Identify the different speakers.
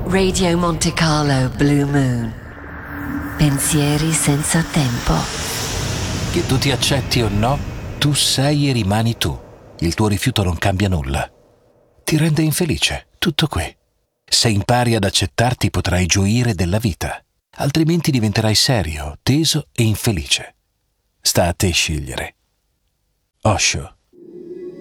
Speaker 1: Radio Monte Carlo Blue Moon. Pensieri senza tempo.
Speaker 2: Che tu ti accetti o no, tu sei e rimani tu. Il tuo rifiuto non cambia nulla. Ti rende infelice, tutto qui. Se impari ad accettarti potrai gioire della vita, altrimenti diventerai serio, teso e infelice. Sta a te scegliere. Osho.